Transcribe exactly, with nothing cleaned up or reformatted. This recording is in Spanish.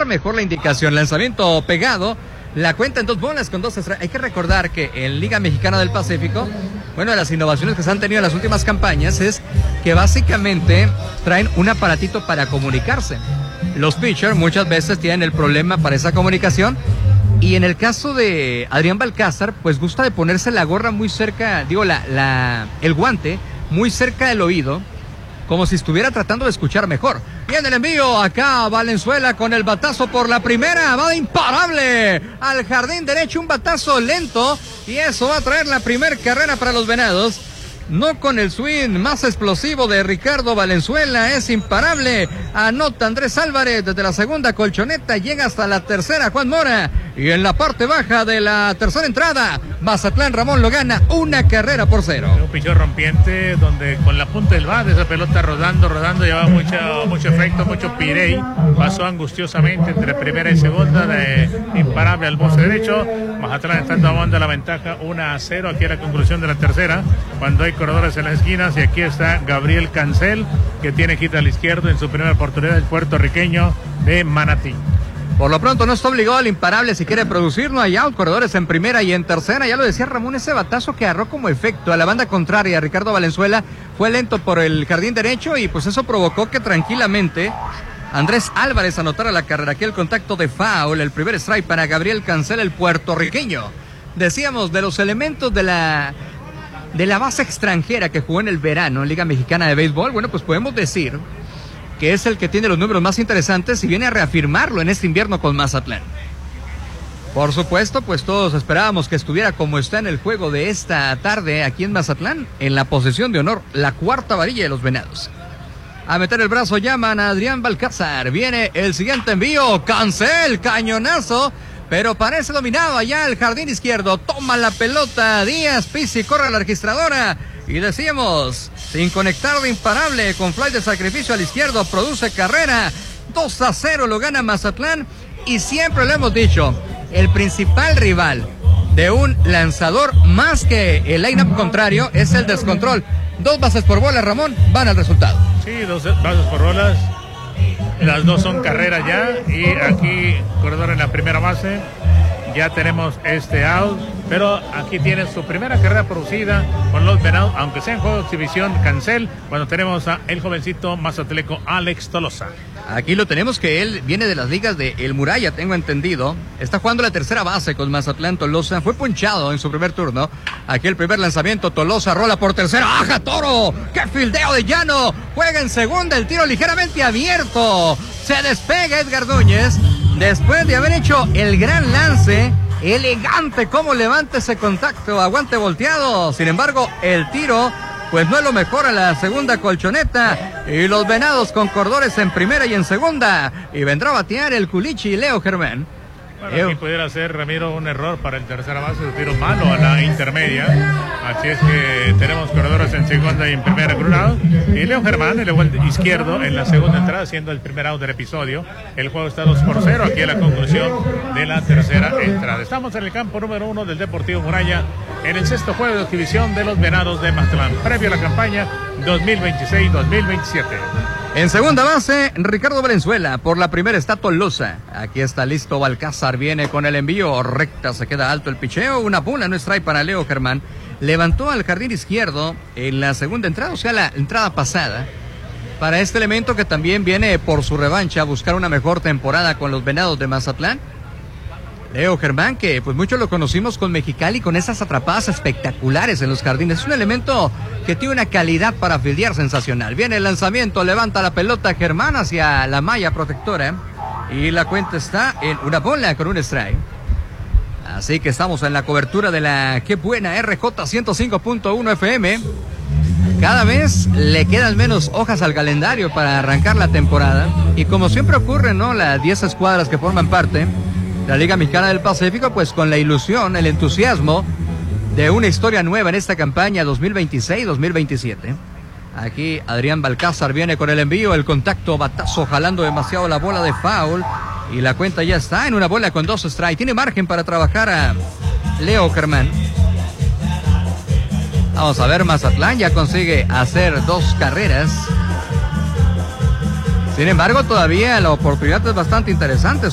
escuchar mejor la indicación. Lanzamiento pegado. La cuenta en dos bolas con dos strikes. Hay que recordar que en Liga Mexicana del Pacífico, bueno, de las innovaciones que se han tenido en las últimas campañas es que básicamente traen un aparatito para comunicarse. Los pitchers muchas veces tienen el problema para esa comunicación. Y en el caso de Adrián Balcázar, pues gusta de ponerse la gorra muy cerca, digo, la, la, el guante muy cerca del oído, como si estuviera tratando de escuchar mejor. Viene el envío acá, Valenzuela con el batazo por la primera, va de imparable al jardín derecho, un batazo lento, y eso va a traer la primera carrera para los Venados. No con el swing más explosivo de Ricardo Valenzuela, es imparable. Anota Andrés Álvarez desde la segunda colchoneta, llega hasta la tercera Juan Mora. Y en la parte baja de la tercera entrada, Mazatlán Ramón lo gana una carrera por cero. Un pichón rompiente donde con la punta del bat, esa pelota rodando, rodando, llevaba mucho, mucho efecto, mucho pirey. Pasó angustiosamente entre primera y segunda, de imparable al boce derecho. Mazatlán está tomando la ventaja uno a cero aquí a la conclusión de la tercera, cuando hay corredores en las esquinas, y aquí está Gabriel Cancel, que tiene quita al izquierdo en su primera oportunidad, el puertorriqueño de Manatí. Por lo pronto no está obligado al imparable si quiere producir, no hay out, corredores en primera y en tercera, ya lo decía Ramón, ese batazo que agarró como efecto a la banda contraria, Ricardo Valenzuela, fue lento por el jardín derecho y pues eso provocó que tranquilamente Andrés Álvarez anotara la carrera. Aquí el contacto de foul, el primer strike para Gabriel Cancel, el puertorriqueño. Decíamos de los elementos de la... de la base extranjera que jugó en el verano en Liga Mexicana de Béisbol, bueno, pues podemos decir que es el que tiene los números más interesantes y viene a reafirmarlo en este invierno con Mazatlán. Por supuesto, pues todos esperábamos que estuviera como está en el juego de esta tarde aquí en Mazatlán, en la posesión de honor, la cuarta varilla de los Venados. A meter el brazo llaman a Adrián Balcázar, viene el siguiente envío, Cancel, cañonazo, pero parece dominado allá el jardín izquierdo. Toma la pelota Díaz, pisa y corre a la registradora. Y decíamos, sin conectar de imparable, con fly de sacrificio al izquierdo, produce carrera. dos a cero lo gana Mazatlán. Y siempre lo hemos dicho, el principal rival de un lanzador más que el line-up contrario es el descontrol. Dos bases por bola, Ramón, van al resultado. Sí, dos bases por bolas. Las dos son carreras ya, y aquí corredor en la primera base. Ya tenemos este out, pero aquí tiene su primera carrera producida con los Venados, aunque sea en juego de exhibición, Cancel, cuando tenemos a el jovencito mazatleco Alex Tolosa. Aquí lo tenemos, que él viene de las ligas de El Muralla, tengo entendido. Está jugando la tercera base con Mazatlán. Tolosa fue punchado en su primer turno. Aquí el primer lanzamiento, Tolosa rola por tercera. ¡Aja, Toro! ¡Qué fildeo de llano! Juega en segunda, el tiro ligeramente abierto. Se despega Edgar Núñez. Después de haber hecho el gran lance, elegante cómo levanta ese contacto, aguante volteado. Sin embargo, el tiro pues no es lo mejor a la segunda colchoneta, y los Venados con corredores en primera y en segunda, y vendrá a batear el Culichi Leo Germán. Bueno, aquí pudiera ser, Ramiro, un error para el tercera base, un tiro malo a la intermedia. Así es que tenemos corredores en segunda y en primera con un out. Y Leo Germán, el igual izquierdo, en la segunda entrada, siendo el primer out del episodio. El juego está dos por cero, aquí a la conclusión de la tercera entrada. Estamos en el campo número uno del Deportivo Muralla, en el sexto juego de exhibición de los Venados de Mazatlán, previo a la campaña dos mil veintiséis dos mil veintisiete. En segunda base, Ricardo Valenzuela. Por la primera está Tolosa. Aquí está listo Balcázar. Viene con el envío recta. Se queda alto el picheo. Una bola, no strike para Leo Germán. Levantó al jardín izquierdo en la segunda entrada, o sea, la entrada pasada. Para este elemento que también viene por su revancha a buscar una mejor temporada con los Venados de Mazatlán. Leo Germán, que pues muchos lo conocimos con Mexicali, con esas atrapadas espectaculares en los jardines. Es un elemento que tiene una calidad para fildear sensacional. Viene el lanzamiento, levanta la pelota Germán hacia la malla protectora, y la cuenta está en una bola con un strike. Así que estamos en la cobertura de la Qué Buena R J ciento cinco punto uno F M. Cada vez le quedan menos hojas al calendario para arrancar la temporada, y como siempre ocurre, ¿no?, las diez escuadras que forman parte la Liga Mexicana del Pacífico, pues con la ilusión, el entusiasmo de una historia nueva en esta campaña dos mil veintiséis dos mil veintisiete. Aquí Adrián Balcázar viene con el envío, el contacto, batazo, jalando demasiado la bola de foul, y la cuenta ya está en una bola con dos strikes. Tiene margen para trabajar a Leo Germán. Vamos a ver, Mazatlán ya consigue hacer dos carreras. Sin embargo, todavía la oportunidad es bastante interesante.